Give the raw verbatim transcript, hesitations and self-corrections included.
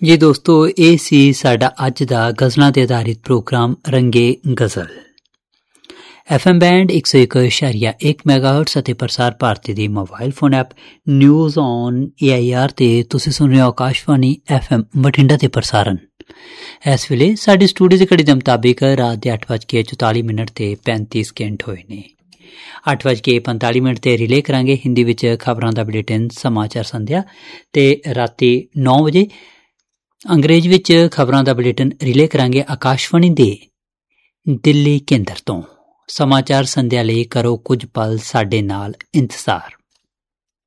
ਜੀ ਦੋਸਤੋ, ਇਹ ਸੀ ਸਾਡਾ ਅੱਜ ਦਾ ਗਜ਼ਲਾਂ 'ਤੇ ਆਧਾਰਿਤ ਪ੍ਰੋਗਰਾਮ ਰੰਗੇ ਗਜ਼ਲ। ਐਫ ਐਮ ਬੈਂਡ ਇੱਕ ਸੌ ਇੱਕ ਇਸ਼ਾਰੀਆ ਇੱਕ ਮੈਗਾਹਰਟਸ ਅਤੇ ਪ੍ਰਸਾਰ ਭਾਰਤੀ ਦੀ mobile phone app news on A I R 'ਤੇ ਤੁਸੀਂ ਸੁਣ ਰਹੇ ਹੋ ਆਕਾਸ਼ਵਾਣੀ ਐਫ ਐਮ ਬਠਿੰਡਾ 'ਤੇ ਪ੍ਰਸਾਰਨ। ਇਸ ਵੇਲੇ ਸਾਡੀ ਸਟੂਡੀਓ ਦੀ ਘੜੀ ਦੇ ਮੁਤਾਬਿਕ ਰਾਤ ਦੇ ਅੱਠ ਵੱਜ ਕੇ ਚੁਤਾਲੀ ਮਿੰਟ ਅਤੇ ਪੈਂਤੀ ਸਕਿੰਟ ਹੋਏ ਨੇ। ਅੱਠ ਵੱਜ ਕੇ ਪੰਤਾਲੀ ਮਿੰਟ 'ਤੇ ਰਿਲੇ ਕਰਾਂਗੇ ਹਿੰਦੀ ਵਿੱਚ ਖਬਰਾਂ ਦਾ ਬੁਲੇਟਿਨ ਸਮਾਚਾਰ ਸੰਧਿਆ, ਅਤੇ ਰਾਤੀ ਨੌ ਵਜੇ ਅੰਗਰੇਜ਼ ਵਿੱਚ ਖਬਰਾਂ ਦਾ ਬੁਲੇਟਿਨ ਰਿਲੇ ਕਰਾਂਗੇ ਆਕਾਸ਼ਵਾਣੀ ਦੇ ਦਿੱਲੀ ਕੇਂਦਰ ਤੋਂ। ਸਮਾਚਾਰ ਸੰਧਿਆ ਲਈ ਕਰੋ ਕੁਝ ਪਲ ਸਾਡੇ ਨਾਲ ਇੰਤਜ਼ਾਰ।